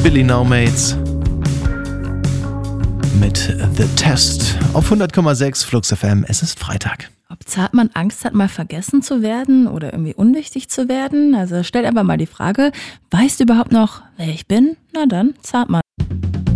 Billy Nomates mit The Test auf 100,6 Flux FM. Es ist Freitag. Ob Zartmann Angst hat, mal vergessen zu werden oder irgendwie unwichtig zu werden? Also stellt einfach mal die Frage, weißt du überhaupt noch, wer ich bin? Na dann, Zartmann.